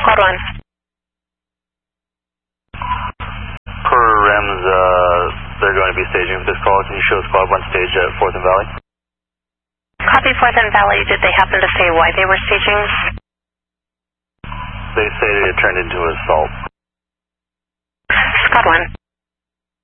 Squad 1. Per REMS, they're going to be staging for this call. Can you show Squad 1 stage at 4th and Valley? Copy 4th and Valley. Did they happen to say why they were staging? They say it turned into assault. Squad 1.